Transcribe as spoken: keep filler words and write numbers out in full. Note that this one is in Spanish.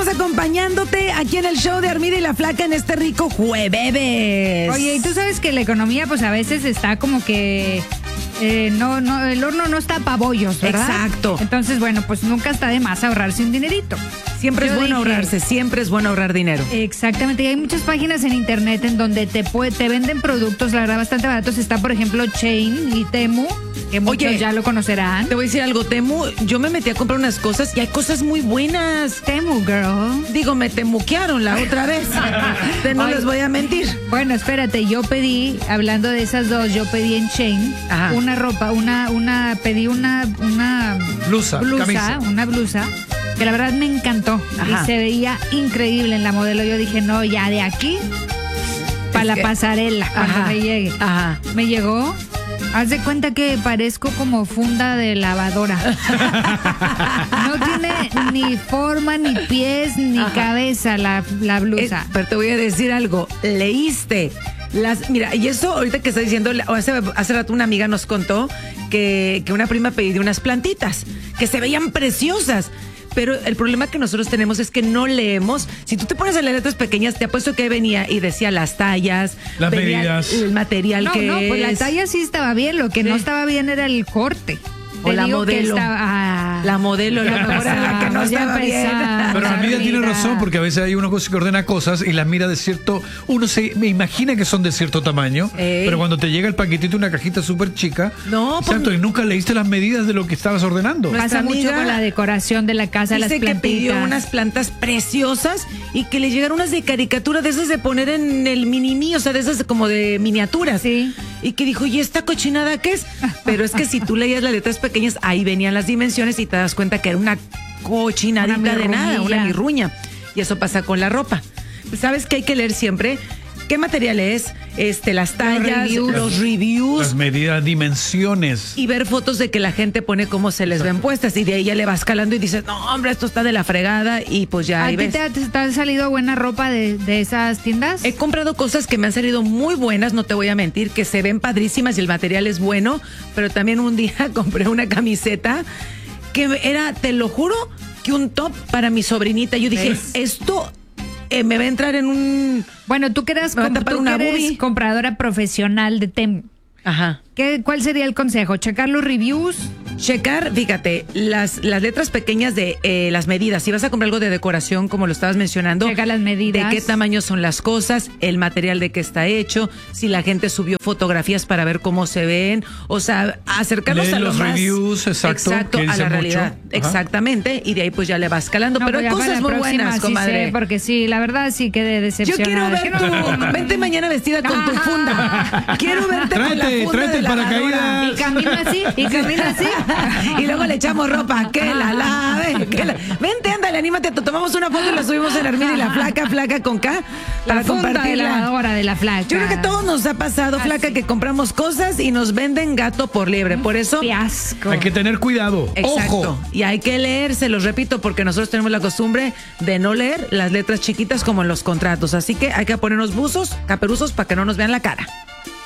estamos acompañándote aquí en el show de Armida y la Flaca en este rico jueves. Oye, y tú sabes que la economía pues a veces está como que eh, no, no, el horno no está para bollos, ¿verdad? Exacto. Entonces, bueno, pues nunca está de más ahorrarse un dinerito. Siempre Yo es bueno dije, ahorrarse, siempre es bueno ahorrar dinero. Exactamente, y hay muchas páginas en internet en donde te, puede, te venden productos, la verdad, bastante baratos. Está, por ejemplo, Chain y Temu, que muchos Oye, ya lo conocerán. Te voy a decir algo, Temu, yo me metí a comprar unas cosas y hay cosas muy buenas. Temu, girl. Digo, me temuquearon la otra vez. Te no Oye, les voy a mentir. Bueno, espérate, yo pedí, hablando de esas dos, yo pedí en Chain Ajá. una ropa, una, una, pedí una, una Blusa, blusa, camisa. una blusa, que la verdad me encantó. Ajá. Y se veía increíble en la modelo. Yo dije, no, ya de aquí para la que- pasarela, cuando Ajá, me llegue. ajá. Me llegó, haz de cuenta que parezco como funda de lavadora. No tiene ni forma, ni pies, ni Ajá. cabeza la, la Eh, blusa. pero te voy a decir algo, leíste las, mira, y eso ahorita que está diciendo, hace, hace rato una amiga nos contó que, que una prima pidió unas plantitas que se veían preciosas. Pero el problema que nosotros tenemos es que no leemos. Si tú te pones a leer letras pequeñas, te apuesto que venía y decía las tallas, Las venía medidas. el material No, que no, pues la es. talla sí estaba bien, lo que Sí. no estaba bien era el corte. O Te la digo que modelo. estaba- ah, La modelo, la ya mejor era la que no empezamos, ya estaba bien. empezamos, Pero Armida tiene Armida. razón, porque a veces hay uno que ordena cosas y las mira de cierto, uno se me imagina que son de cierto tamaño, Ey. pero cuando te llega el paquetito, una cajita súper chica, No, pues- exacto, y nunca leíste las medidas de lo que estabas ordenando. No, Pasa Nuestra mucho amiga con la decoración de la casa, las Dice que pidió plantitas. unas plantas preciosas y que le llegaron unas de caricatura de esas de poner en el mini, o sea, de esas como de miniaturas. Sí. Y que dijo, ¿y esta cochinada qué es? Pero es que si tú leías las letras pequeñas, ahí venían las dimensiones y te das cuenta que era una cochinadita Una de nada, mirruñilla. una mirruña. Y eso pasa con la ropa. ¿Sabes qué hay que leer siempre? ¿Qué material es? Este, las tallas, reviews. los reviews. Las medidas, dimensiones. Y ver fotos de que la gente pone cómo se les ven puestas y de ahí ya le vas calando y dices, no, hombre, esto está de la fregada y pues ya ¿A ahí ti ves. te, te- te ha salido buena ropa de, de esas tiendas? He comprado cosas que me han salido muy buenas, no te voy a mentir, que se ven padrísimas y el material es bueno, pero también un día compré una camiseta que era, te lo juro, que un top para mi sobrinita. Yo dije, ¿Ves? esto eh, me va a entrar en un... Bueno, tú que eres, Me va a com- tapar tú una que eres boobie. compradora profesional de Temu. Ajá. ¿Qué, ¿Cuál sería el consejo? ¿Checar los reviews? Checar, fíjate, las, las letras pequeñas de eh, las medidas. Si vas a comprar algo de decoración, como lo estabas mencionando, Checa las medidas. de qué tamaño son las cosas, el material de qué está hecho, si la gente subió fotografías para ver cómo se ven, o sea, acercarnos Lee a lo los más reviews, exacto, exacto, que a dice la mucho. realidad, Ajá. exactamente, y de ahí pues ya le vas calando, No, pero pues hay ya para cosas la muy próxima buenas, sí comadre. sé, porque sí, la verdad sí quedé Yo decepcionada. quiero ver Es que no- tu, vente mañana vestida con tu funda. Quiero verte con la Tráete, funda tráete de el lavadora. paracaídas. Y camina así, y camina así. Y luego le echamos ropa, que la lave, que la... Vente, ándale, anímate, te tomamos una foto y la subimos en Armida y la Flaca, Flaca con K, para La funda de compartirla. lavadora de la flaca. Yo creo que a todos nos ha pasado, Flaca, sí. que compramos cosas y nos venden gato por liebre, por eso... Fiasco. Hay que tener cuidado. Exacto. Ojo. Y hay que leer, se los repito, porque nosotros tenemos la costumbre de no leer las letras chiquitas como en los contratos. Así que hay que ponernos buzos, caperuzos, para que no nos vean la cara.